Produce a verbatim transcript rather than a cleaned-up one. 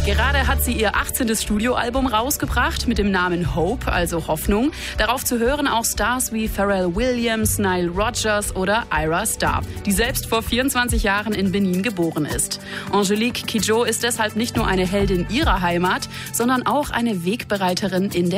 Gerade hat sie ihr achtzehntes Studioalbum rausgebracht mit dem Namen Hope, also Hoffnung. Darauf zu hören auch Stars wie Pharrell Williams, Nile Rodgers oder Ira Star, die selbst vor vierundzwanzig Jahren in Benin geboren ist. Angelique Kidjo ist deshalb nicht nur eine Heldin ihrer Heimat, sondern auch eine Wegbereiterin in der